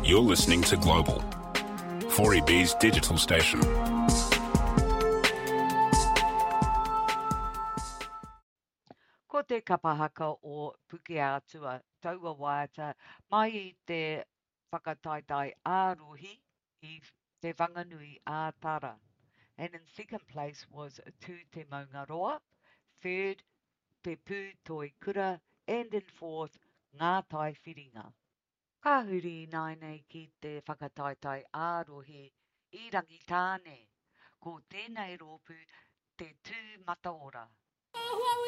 You're listening to Global, 4EB's digital station. Ko te kapahaka o Puke Atua, taua waiata, mai I te whakataitai ārohi I te whanganui ātara. And in second place was Tū Te Maungaroa, third Te Pū Toi Kura, and in fourth Ngā Tai Whiringa. Ka huri nai nei ki te whakataitai ārohi I Rangitāne, ko tēnei rōpū te tū mataora.